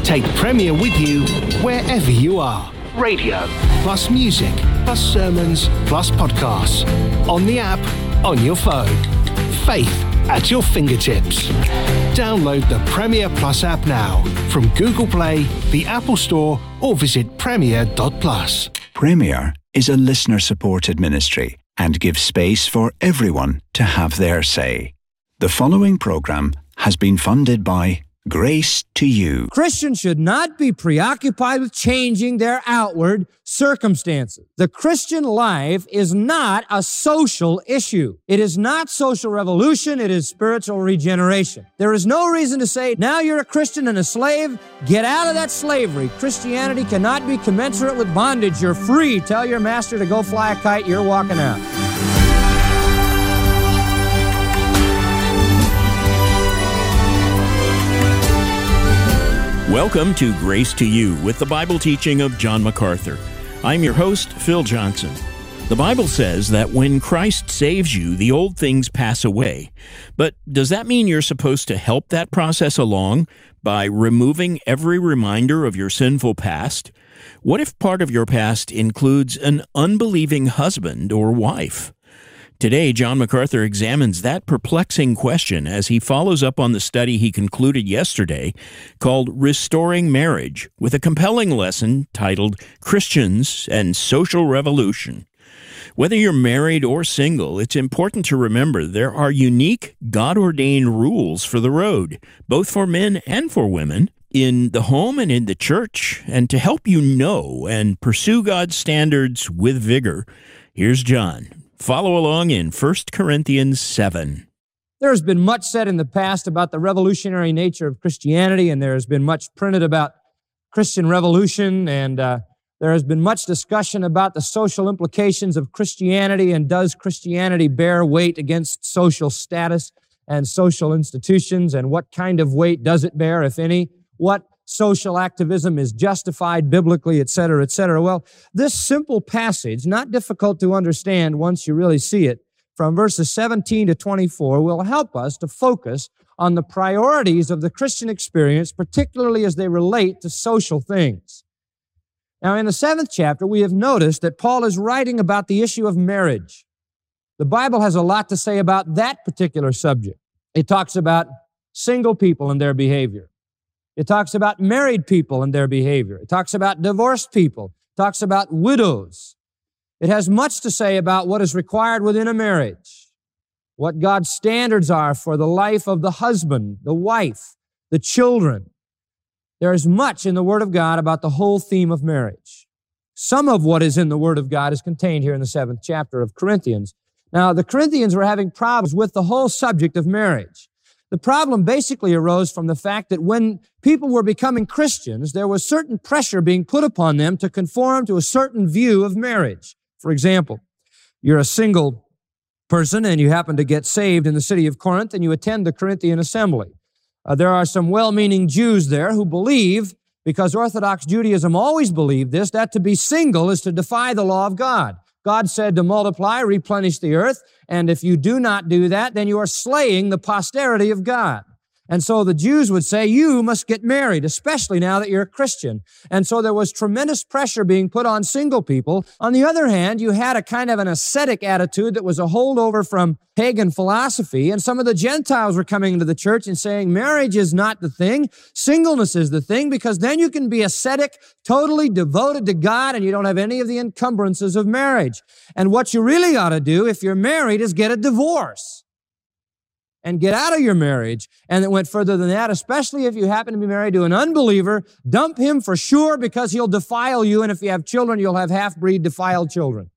Take Premier with you wherever you are. Radio, plus music, plus sermons, plus podcasts. On the app, on your phone. Faith at your fingertips. Download the Premier Plus app now from Google Play, the Apple Store, or visit premier.plus. Premier is a listener-supported ministry and gives space for everyone to have their say. The following programme has been funded by Grace to You. Christians should not be preoccupied with changing their outward circumstances. The Christian life is not a social issue. It is not social revolution. It is spiritual regeneration. There is no reason to say, now you're a Christian and a slave. Get out of that slavery. Christianity cannot be commensurate with bondage. You're free. Tell your master to go fly a kite. You're walking out. Welcome to Grace to You with the Bible teaching of John MacArthur. I'm your host, Phil Johnson. The Bible says that when Christ saves you, the old things pass away. But does that mean you're supposed to help that process along by removing every reminder of your sinful past? What if part of your past includes an unbelieving husband or wife? Today, John MacArthur examines that perplexing question as he follows up on the study he concluded yesterday called Restoring Marriage, with a compelling lesson titled Christians and Social Revolution. Whether you're married or single, it's important to remember there are unique, God-ordained rules for the road, both for men and for women, in the home and in the church. And to help you know and pursue God's standards with vigor, here's John. Follow along in 1 Corinthians 7. There has been much said in the past about the revolutionary nature of Christianity, and there has been much printed about Christian revolution, and there has been much discussion about the social implications of Christianity, and does Christianity bear weight against social status and social institutions, and what kind of weight does it bear, if any? What social activism is justified biblically, etc., etc. Well, this simple passage, not difficult to understand once you really see it, from verses 17 to 24, will help us to focus on the priorities of the Christian experience, particularly as they relate to social things. Now, in the 7th chapter, we have noticed that Paul is writing about the issue of marriage. The Bible has a lot to say about that particular subject. It talks about single people and their behavior. It talks about married people and their behavior. It talks about divorced people. It talks about widows. It has much to say about what is required within a marriage, what God's standards are for the life of the husband, the wife, the children. There is much in the Word of God about the whole theme of marriage. Some of what is in the Word of God is contained here in the 7th chapter of Corinthians. Now, the Corinthians were having problems with the whole subject of marriage. The problem basically arose from the fact that when people were becoming Christians, there was certain pressure being put upon them to conform to a certain view of marriage. For example, you're a single person and you happen to get saved in the city of Corinth and you attend the Corinthian assembly. There are some well-meaning Jews there who believe, because Orthodox Judaism always believed this, that to be single is to defy the law of God. God said to multiply, replenish the earth, and if you do not do that, then you are slaying the posterity of God. And so the Jews would say, you must get married, especially now that you're a Christian. And so there was tremendous pressure being put on single people. On the other hand, you had a kind of an ascetic attitude that was a holdover from pagan philosophy. And some of the Gentiles were coming into the church and saying, marriage is not the thing. Singleness is the thing, because then you can be ascetic, totally devoted to God, and you don't have any of the encumbrances of marriage. And what you really ought to do if you're married is get a divorce and get out of your marriage. And it went further than that, especially if you happen to be married to an unbeliever. Dump him for sure, because he'll defile you, and if you have children, you'll have half-breed defiled children.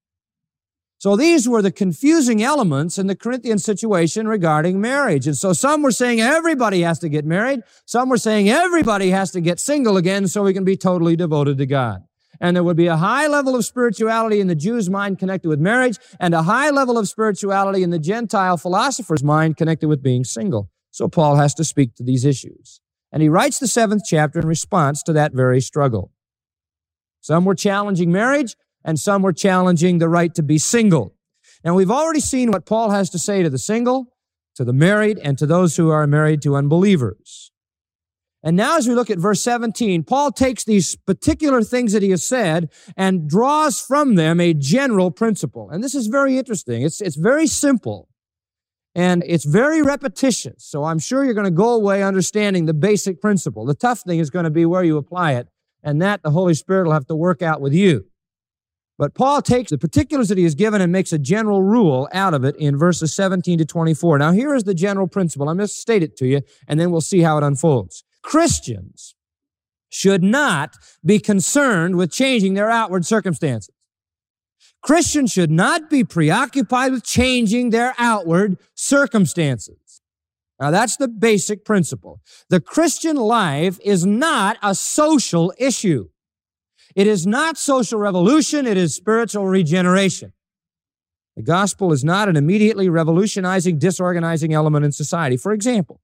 So these were the confusing elements in the Corinthian situation regarding marriage. And so some were saying everybody has to get married. Some were saying everybody has to get single again so we can be totally devoted to God. And there would be a high level of spirituality in the Jew's mind connected with marriage, and a high level of spirituality in the Gentile philosopher's mind connected with being single. So Paul has to speak to these issues. And he writes the 7th chapter in response to that very struggle. Some were challenging marriage, and some were challenging the right to be single. Now, we've already seen what Paul has to say to the single, to the married, and to those who are married to unbelievers. And now as we look at verse 17, Paul takes these particular things that he has said and draws from them a general principle. And this is very interesting. It's very simple. And it's very repetitious. So I'm sure you're going to go away understanding the basic principle. The tough thing is going to be where you apply it. And that the Holy Spirit will have to work out with you. But Paul takes the particulars that he has given and makes a general rule out of it in verses 17 to 24. Now here is the general principle. I'm going to state it to you, and then we'll see how it unfolds. Christians should not be concerned with changing their outward circumstances. Christians should not be preoccupied with changing their outward circumstances. Now that's the basic principle. The Christian life is not a social issue. It is not social revolution, it is spiritual regeneration. The gospel is not an immediately revolutionizing, disorganizing element in society. For example,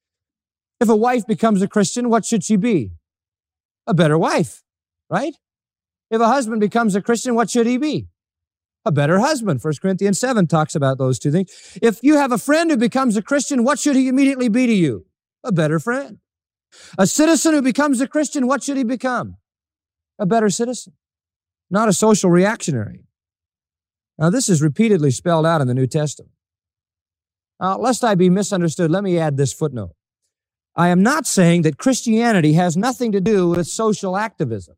if a wife becomes a Christian, what should she be? A better wife, right? If a husband becomes a Christian, what should he be? A better husband. 1 Corinthians 7 talks about those two things. If you have a friend who becomes a Christian, what should he immediately be to you? A better friend. A citizen who becomes a Christian, what should he become? A better citizen, not a social reactionary. Now, this is repeatedly spelled out in the New Testament. Now, lest I be misunderstood, let me add this footnote. I am not saying that Christianity has nothing to do with social activism.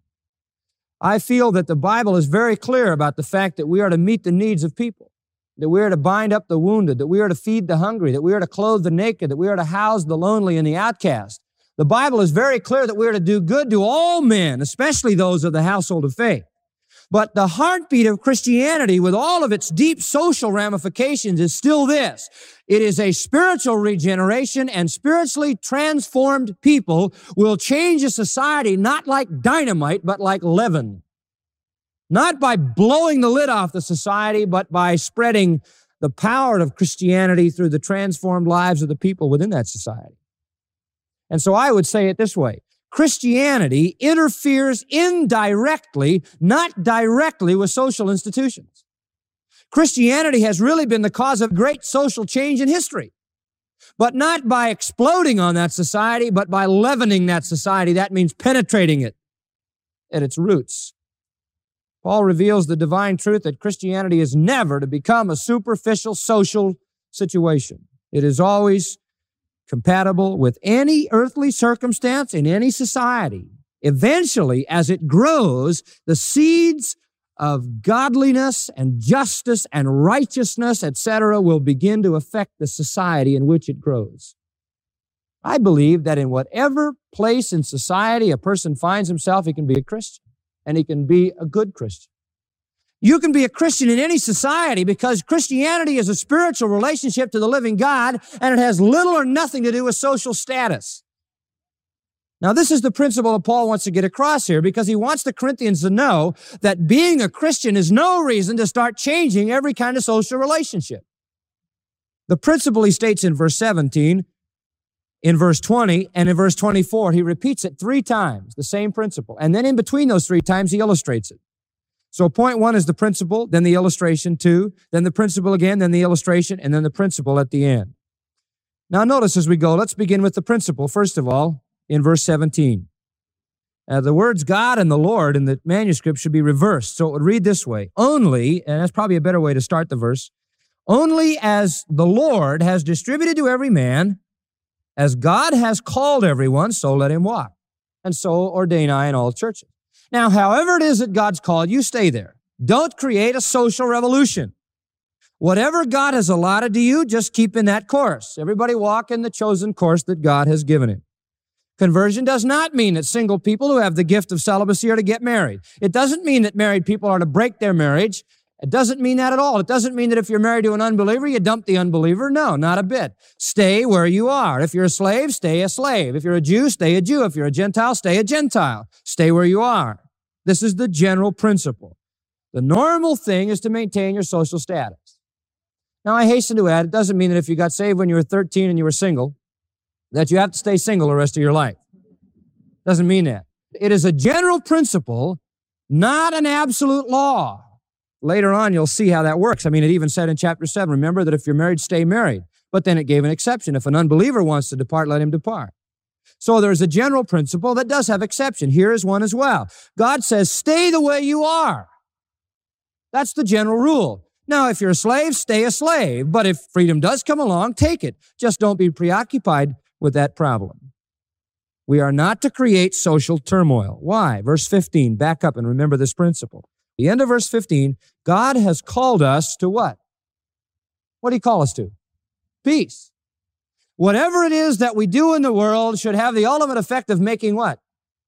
I feel that the Bible is very clear about the fact that we are to meet the needs of people, that we are to bind up the wounded, that we are to feed the hungry, that we are to clothe the naked, that we are to house the lonely and the outcast. The Bible is very clear that we are to do good to all men, especially those of the household of faith. But the heartbeat of Christianity, with all of its deep social ramifications, is still this. It is a spiritual regeneration, and spiritually transformed people will change a society not like dynamite, but like leaven. Not by blowing the lid off the society, but by spreading the power of Christianity through the transformed lives of the people within that society. And so I would say it this way. Christianity interferes indirectly, not directly, with social institutions. Christianity has really been the cause of great social change in history, but not by exploding on that society, but by leavening that society. That means penetrating it at its roots. Paul reveals the divine truth that Christianity is never to become a superficial social situation. It is always compatible with any earthly circumstance in any society. Eventually, as it grows, the seeds of godliness and justice and righteousness, etc., will begin to affect the society in which it grows. I believe that in whatever place in society a person finds himself, he can be a Christian, and he can be a good Christian. You can be a Christian in any society because Christianity is a spiritual relationship to the living God, and it has little or nothing to do with social status. Now, this is the principle that Paul wants to get across here because he wants the Corinthians to know that being a Christian is no reason to start changing every kind of social relationship. The principle he states in verse 17, in verse 20, and in verse 24, he repeats it 3 times, the same principle. And then in between those 3 times, he illustrates it. So point 1 is the principle, then the illustration 2, then the principle again, then the illustration, and then the principle at the end. Now notice as we go, let's begin with the principle, first of all, in verse 17. The words God and the Lord in the manuscript should be reversed. So it would read this way, only, and that's probably a better way to start the verse, only as the Lord has distributed to every man, as God has called everyone, so let him walk. And so ordain I in all churches. Now, however it is that God's called, you stay there. Don't create a social revolution. Whatever God has allotted to you, just keep in that course. Everybody walk in the chosen course that God has given him. Conversion does not mean that single people who have the gift of celibacy are to get married. It doesn't mean that married people are to break their marriage. It doesn't mean that at all. It doesn't mean that if you're married to an unbeliever, you dump the unbeliever. No, not a bit. Stay where you are. If you're a slave, stay a slave. If you're a Jew, stay a Jew. If you're a Gentile, stay a Gentile. Stay where you are. This is the general principle. The normal thing is to maintain your social status. Now, I hasten to add, it doesn't mean that if you got saved when you were 13 and you were single, that you have to stay single the rest of your life. Doesn't mean that. It is a general principle, not an absolute law. Later on, you'll see how that works. I mean, it even said in chapter 7, remember that if you're married, stay married. But then it gave an exception. If an unbeliever wants to depart, let him depart. So there's a general principle that does have exception. Here is one as well. God says, stay the way you are. That's the general rule. Now, if you're a slave, stay a slave. But if freedom does come along, take it. Just don't be preoccupied with that problem. We are not to create social turmoil. Why? Verse 15, back up and remember this principle. The end of verse 15, God has called us to what? What did he call us to? Peace. Whatever it is that we do in the world should have the ultimate effect of making what?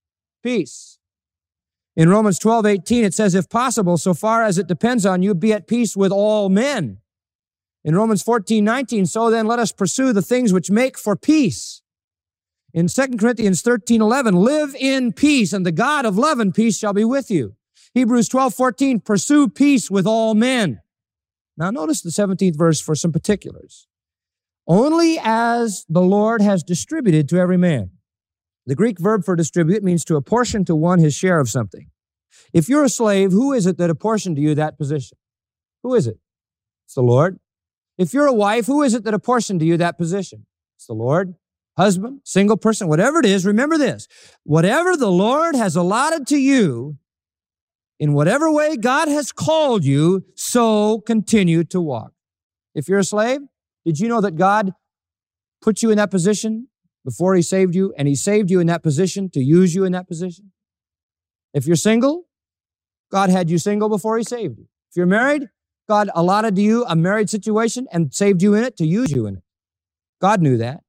Peace. In Romans 12:18, it says, if possible, so far as it depends on you, be at peace with all men. In Romans 14:19, so then let us pursue the things which make for peace. In 2 Corinthians 13:11, live in peace, and the God of love and peace shall be with you. Hebrews 12:14, pursue peace with all men. Now notice the 17th verse for some particulars. Only as the Lord has distributed to every man. The Greek verb for distribute means to apportion to one his share of something. If you're a slave, who is it that apportioned to you that position? Who is it? It's the Lord. If you're a wife, who is it that apportioned to you that position? It's the Lord. Husband, single person, whatever it is, remember this. Whatever the Lord has allotted to you, in whatever way God has called you, so continue to walk. If you're a slave, did you know that God put you in that position before he saved you, and he saved you in that position to use you in that position? If you're single, God had you single before he saved you. If you're married, God allotted to you a married situation and saved you in it to use you in it. God knew that.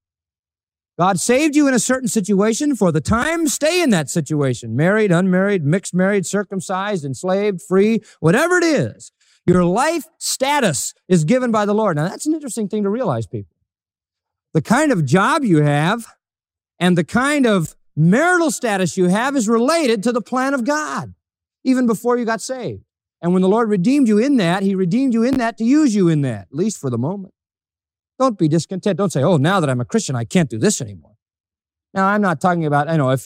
God saved you in a certain situation for the time. Stay in that situation. Married, unmarried, mixed married, circumcised, enslaved, free, whatever it is. Your life status is given by the Lord. Now, that's an interesting thing to realize, people. The kind of job you have and the kind of marital status you have is related to the plan of God, even before you got saved. And when the Lord redeemed you in that, he redeemed you in that to use you in that, at least for the moment. Don't be discontent. Don't say, oh, now that I'm a Christian, I can't do this anymore. Now, I'm not talking about, if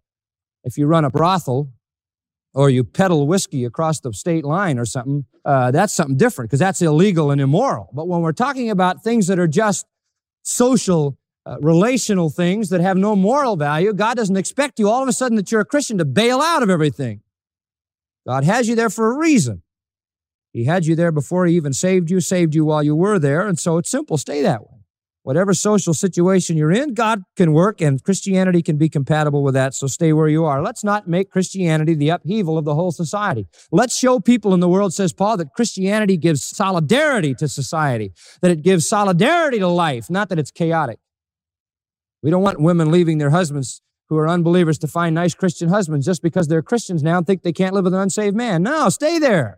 you run a brothel or you peddle whiskey across the state line or something, that's something different because that's illegal and immoral. But when we're talking about things that are just social, relational things that have no moral value, God doesn't expect you all of a sudden that you're a Christian to bail out of everything. God has you there for a reason. He had you there before he even saved you while you were there, and so it's simple. Stay that way. Whatever social situation you're in, God can work, and Christianity can be compatible with that, so stay where you are. Let's not make Christianity the upheaval of the whole society. Let's show people in the world, says Paul, that Christianity gives solidarity to society, that it gives solidarity to life, not that it's chaotic. We don't want women leaving their husbands who are unbelievers to find nice Christian husbands just because they're Christians now and think they can't live with an unsaved man. No, stay there.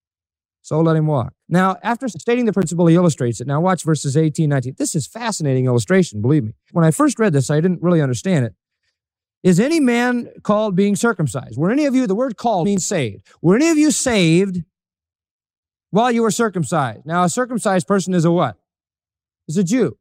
So let him walk. Now, after stating the principle, he illustrates it. Now watch verses 18, 19. This is fascinating illustration, believe me. When I first read this, I didn't really understand it. Is any man called being circumcised? Were any of you, the word called means saved. Were any of you saved while you were circumcised? Now, a circumcised person is a what? Is a Jew.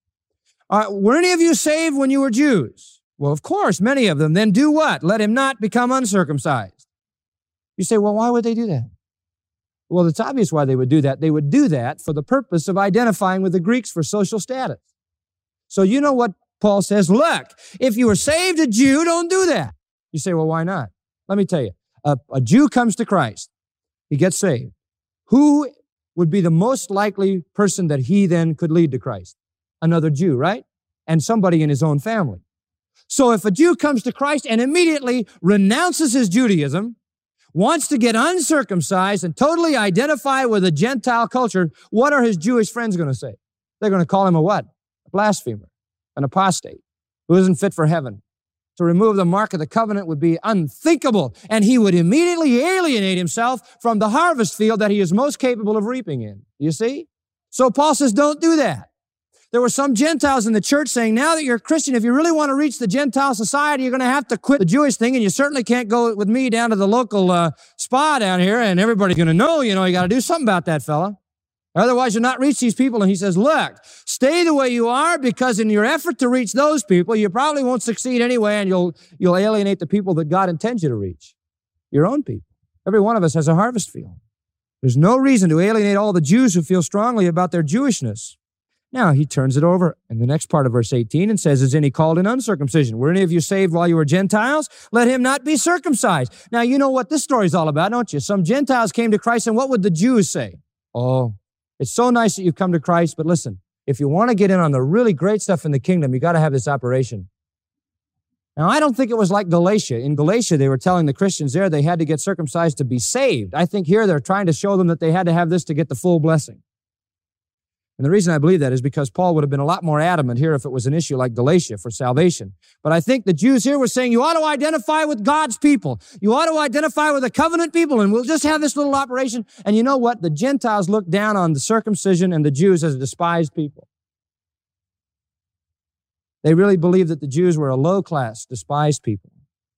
Were any of you saved when you were Jews? Well, of course, many of them. Then do what? Let him not become uncircumcised. You say, well, why would they do that? Well, it's obvious why they would do that. They would do that for the purpose of identifying with the Greeks for social status. So you know what Paul says? Look, if you were saved a Jew, don't do that. You say, well, why not? Let me tell you. A Jew comes to Christ. He gets saved. Who would be the most likely person that he then could lead to Christ? Another Jew, right? And somebody in his own family. So if a Jew comes to Christ and immediately renounces his Judaism, wants to get uncircumcised and totally identify with a Gentile culture, what are his Jewish friends going to say? They're going to call him a what? A blasphemer, an apostate, who isn't fit for heaven. To remove the mark of the covenant would be unthinkable, and he would immediately alienate himself from the harvest field that he is most capable of reaping in. You see? So Paul says, don't do that. There were some Gentiles in the church saying, now that you're a Christian, if you really want to reach the Gentile society, you're going to have to quit the Jewish thing, and you certainly can't go with me down to the local spa down here, and everybody's going to know, you got to do something about that, fella. Otherwise, you'll not reach these people. And he says, look, stay the way you are, because in your effort to reach those people, you probably won't succeed anyway, and you'll alienate the people that God intends you to reach, your own people. Every one of us has a harvest field. There's no reason to alienate all the Jews who feel strongly about their Jewishness. Now, he turns it over in the next part of verse 18 and says, is any called in uncircumcision? Were any of you saved while you were Gentiles? Let him not be circumcised. Now, you know what this story is all about, don't you? Some Gentiles came to Christ, and what would the Jews say? Oh, it's so nice that you've come to Christ, but listen, if you want to get in on the really great stuff in the kingdom, you got to have this operation. Now, I don't think it was like Galatia. In Galatia, they were telling the Christians there they had to get circumcised to be saved. I think here they're trying to show them that they had to have this to get the full blessing. And the reason I believe that is because Paul would have been a lot more adamant here if it was an issue like Galatia for salvation. But I think the Jews here were saying, you ought to identify with God's people. You ought to identify with the covenant people, and we'll just have this little operation. And you know what? The Gentiles looked down on the circumcision and the Jews as despised people. They really believed that the Jews were a low-class, despised people.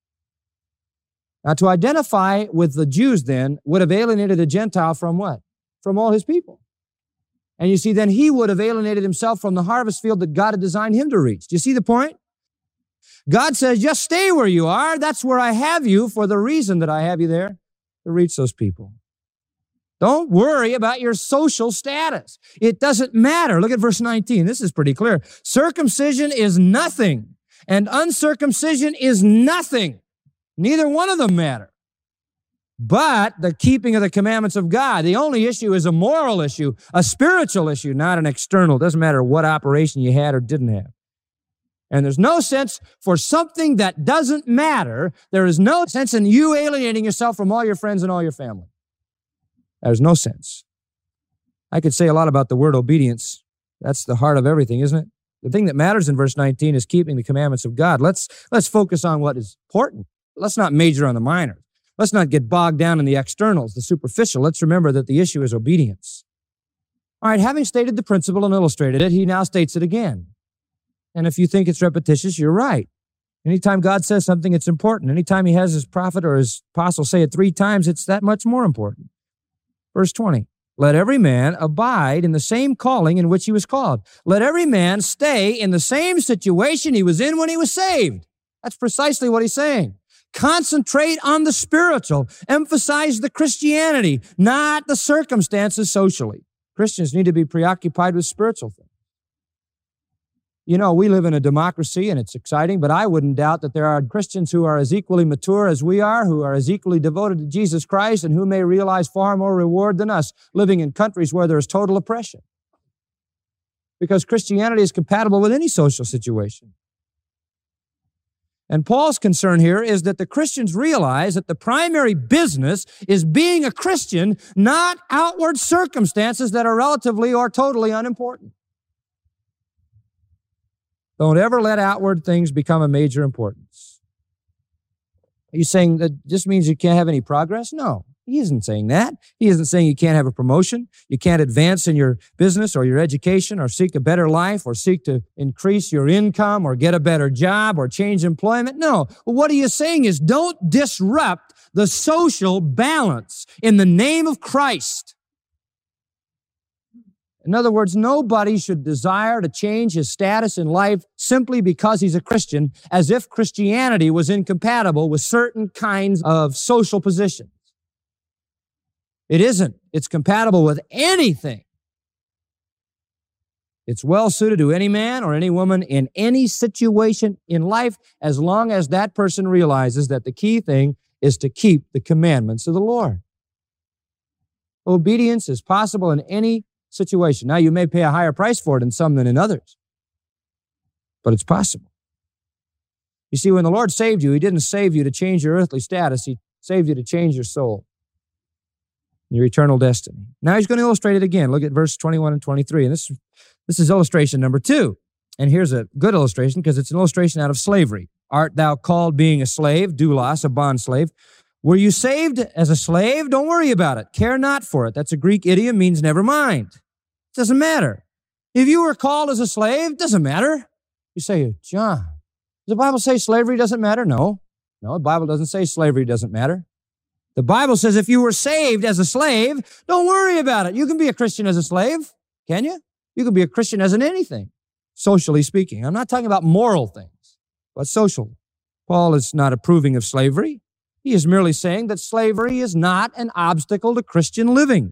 Now, to identify with the Jews then would have alienated a Gentile from what? From all his people. And you see, then he would have alienated himself from the harvest field that God had designed him to reach. Do you see the point? God says, just stay where you are. That's where I have you for the reason that I have you there, to reach those people. Don't worry about your social status. It doesn't matter. Look at verse 19. This is pretty clear. Circumcision is nothing, and uncircumcision is nothing. Neither one of them matter. But the keeping of the commandments of God. The only issue is a moral issue, a spiritual issue, not an external. It doesn't matter what operation you had or didn't have. And there's no sense for something that doesn't matter. There is no sense in you alienating yourself from all your friends and all your family. There's no sense. I could say a lot about the word obedience. That's the heart of everything, isn't it? The thing that matters in verse 19 is keeping the commandments of God. Let's focus on what is important. Let's not major on the minor. Let's not get bogged down in the externals, the superficial. Let's remember that the issue is obedience. All right, having stated the principle and illustrated it, he now states it again. And if you think it's repetitious, you're right. Anytime God says something, it's important. Anytime he has his prophet or his apostle say it 3 times, it's that much more important. Verse 20, let every man abide in the same calling in which he was called. Let every man stay in the same situation he was in when he was saved. That's precisely what he's saying. Concentrate on the spiritual. Emphasize the Christianity, not the circumstances socially. Christians need to be preoccupied with spiritual things. You know, we live in a democracy and it's exciting, but I wouldn't doubt that there are Christians who are as equally mature as we are, who are as equally devoted to Jesus Christ, and who may realize far more reward than us living in countries where there is total oppression. Because Christianity is compatible with any social situation. And Paul's concern here is that the Christians realize that the primary business is being a Christian, not outward circumstances that are relatively or totally unimportant. Don't ever let outward things become a major importance. Are you saying that just means you can't have any progress? No, he isn't saying that. He isn't saying you can't have a promotion, you can't advance in your business or your education or seek a better life or seek to increase your income or get a better job or change employment. No, well, what he is saying is don't disrupt the social balance in the name of Christ. In other words, nobody should desire to change his status in life simply because he's a Christian, as if Christianity was incompatible with certain kinds of social positions. It isn't. It's compatible with anything. It's well suited to any man or any woman in any situation in life, as long as that person realizes that the key thing is to keep the commandments of the Lord. Obedience is possible in any situation. Now, you may pay a higher price for it in some than in others, but it's possible. You see, when the Lord saved you, he didn't save you to change your earthly status. He saved you to change your soul, your eternal destiny. Now he's going to illustrate it again. Look at verse 21 and 23. And this is illustration number 2. And here's a good illustration because it's an illustration out of slavery. Art thou called being a slave, doulos, a bondslave? Were you saved as a slave? Don't worry about it. Care not for it. That's a Greek idiom, means never mind. It doesn't matter. If you were called as a slave, it doesn't matter. You say, John, does the Bible say slavery doesn't matter? No, the Bible doesn't say slavery doesn't matter. The Bible says if you were saved as a slave, don't worry about it. You can be a Christian as a slave, can you? You can be a Christian as in anything, socially speaking. I'm not talking about moral things, but social. Paul is not approving of slavery. He is merely saying that slavery is not an obstacle to Christian living.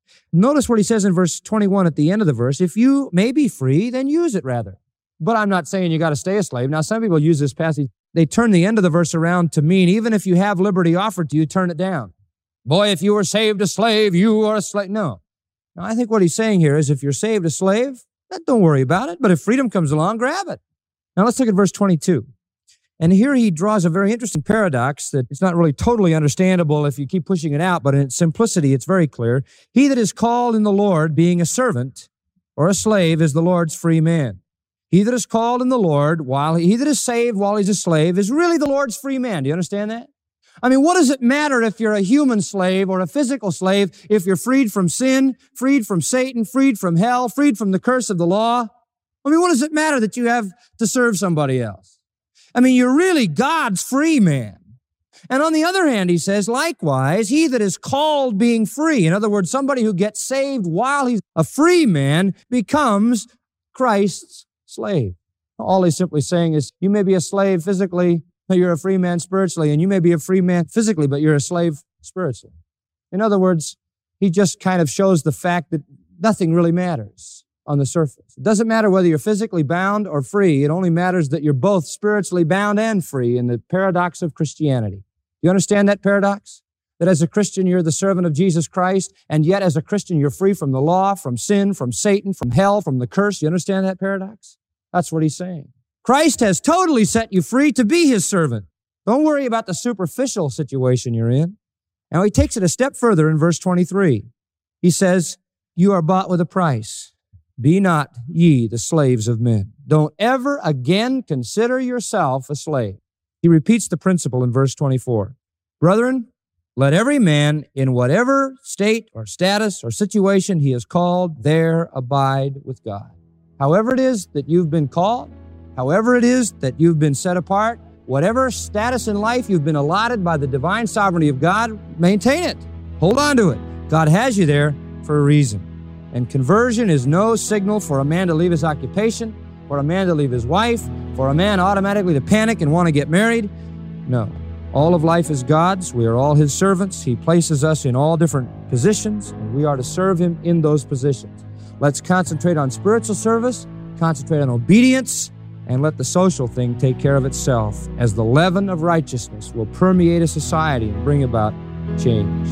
Notice what he says in verse 21 at the end of the verse. If you may be free, then use it rather. But I'm not saying you got to stay a slave. Now, some people use this passage. They turn the end of the verse around to mean even if you have liberty offered to you, turn it down. Boy, if you were saved a slave, you are a slave. No. Now, I think what he's saying here is if you're saved a slave, don't worry about it. But if freedom comes along, grab it. Now, let's look at verse 22. And here he draws a very interesting paradox that it's not really totally understandable if you keep pushing it out, but in its simplicity, it's very clear. He that is called in the Lord, being a servant or a slave, is the Lord's free man. He that is called in the Lord, he that is saved while he's a slave, is really the Lord's free man. Do you understand that? I mean, what does it matter if you're a human slave or a physical slave if you're freed from sin, freed from Satan, freed from hell, freed from the curse of the law? I mean, what does it matter that you have to serve somebody else? I mean, you're really God's free man. And on the other hand, he says, likewise, he that is called being free, in other words, somebody who gets saved while he's a free man, becomes Christ's slave. All he's simply saying is, you may be a slave physically, but you're a free man spiritually, and you may be a free man physically, but you're a slave spiritually. In other words, he just kind of shows the fact that nothing really matters on the surface. It doesn't matter whether you're physically bound or free. It only matters that you're both spiritually bound and free in the paradox of Christianity. You understand that paradox? That as a Christian, you're the servant of Jesus Christ, and yet as a Christian, you're free from the law, from sin, from Satan, from hell, from the curse. You understand that paradox? That's what he's saying. Christ has totally set you free to be his servant. Don't worry about the superficial situation you're in. Now, he takes it a step further in verse 23. He says, you are bought with a price. Be not ye the slaves of men. Don't ever again consider yourself a slave. He repeats the principle in verse 24. Brethren, let every man in whatever state or status or situation he is called, there abide with God. However it is that you've been called, however it is that you've been set apart, whatever status in life you've been allotted by the divine sovereignty of God, maintain it. Hold on to it. God has you there for a reason. And conversion is no signal for a man to leave his occupation, for a man to leave his wife, for a man automatically to panic and want to get married. No. All of life is God's. We are all his servants. He places us in all different positions, and we are to serve him in those positions. Let's concentrate on spiritual service, concentrate on obedience, and let the social thing take care of itself as the leaven of righteousness will permeate a society and bring about change.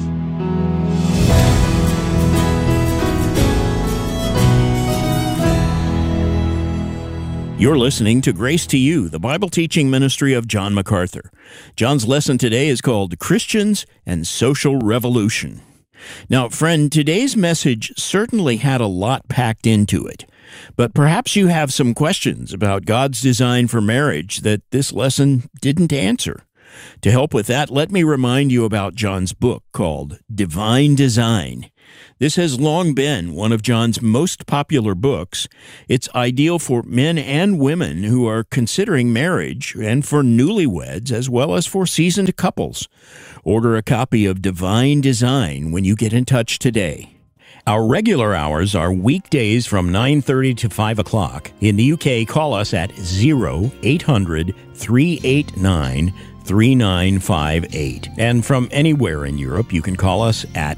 You're listening to Grace to You, the Bible teaching ministry of John MacArthur. John's lesson today is called Christians and Social Revolution. Now, friend, today's message certainly had a lot packed into it, but perhaps you have some questions about God's design for marriage that this lesson didn't answer. To help with that, let me remind you about John's book called Divine Design. This has long been one of John's most popular books. It's ideal for men and women who are considering marriage and for newlyweds as well as for seasoned couples. Order a copy of Divine Design when you get in touch today. Our regular hours are weekdays from 9:30 to 5 o'clock. In the UK, call us at 0800-389-3958. And from anywhere in Europe, you can call us at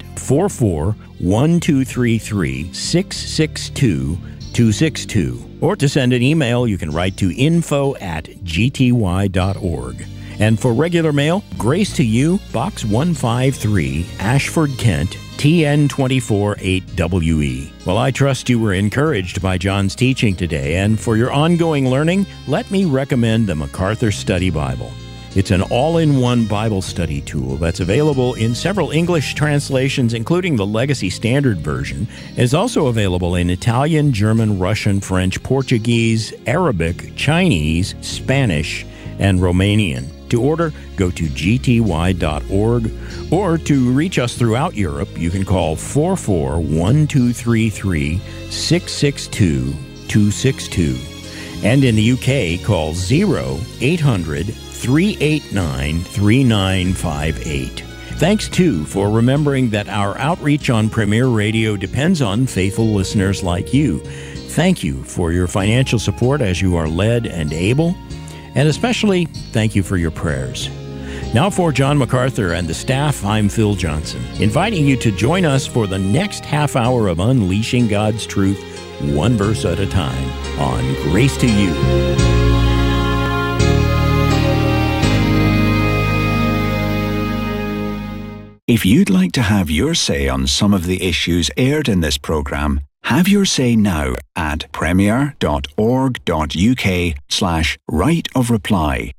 44-1233-662-262. Or to send an email, you can write to info@gty.org. And for regular mail, Grace to You, Box 153, Ashford, Kent, TN24 8WE. Well, I trust you were encouraged by John's teaching today, and for your ongoing learning, let me recommend the MacArthur Study Bible. It's an all-in-one Bible study tool that's available in several English translations, including the Legacy Standard Version. It's also available in Italian, German, Russian, French, Portuguese, Arabic, Chinese, Spanish, and Romanian. To order, go to gty.org, or to reach us throughout Europe, you can call 44-1233-662-262. And in the UK, call 0800-389-3958. Thanks, too, for remembering that our outreach on Premier Radio depends on faithful listeners like you. Thank you for your financial support as you are led and able. And especially, thank you for your prayers. Now for John MacArthur and the staff, I'm Phil Johnson, inviting you to join us for the next half hour of Unleashing God's Truth, one verse at a time, on Grace to You. If you'd like to have your say on some of the issues aired in this programme, have your say now at premier.org.uk/right of reply.